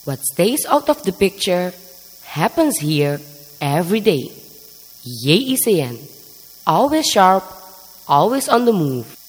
What stays out of the picture happens here every day. Ye is Ian, always sharp, always on the move.